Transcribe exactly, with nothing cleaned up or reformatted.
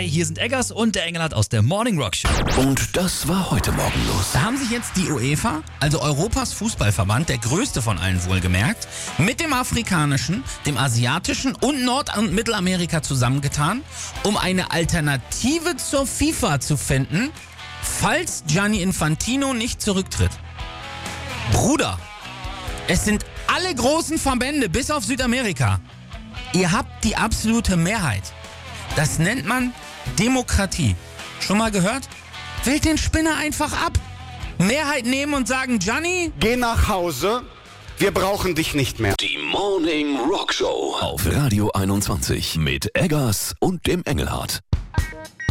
Hi, hier sind Eggers und der Engelhardt aus der Morning Rock Show. Und das war heute Morgen los. Da haben sich jetzt die UEFA, also Europas Fußballverband, der größte von allen wohlgemerkt, mit dem afrikanischen, dem asiatischen und Nord- und Mittelamerika zusammengetan, um eine Alternative zur FIFA zu finden, falls Gianni Infantino nicht zurücktritt. Bruder, es sind alle großen Verbände bis auf Südamerika. Ihr habt die absolute Mehrheit. Das nennt man Demokratie. Schon mal gehört? Wählt den Spinner einfach ab. Mehrheit nehmen und sagen, Gianni, geh nach Hause, wir brauchen dich nicht mehr. Die Morning Rock Show auf Radio einundzwanzig mit Eggers und dem Engelhardt.